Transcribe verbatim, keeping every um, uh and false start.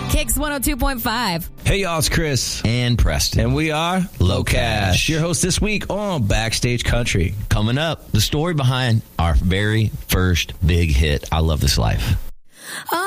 Kicks one oh two point five. Hey, y'all, it's Chris. And Preston. And we are Low Cash. Your host this week on Backstage Country. Coming up, the story behind our very first big hit, I Love This Life. Oh.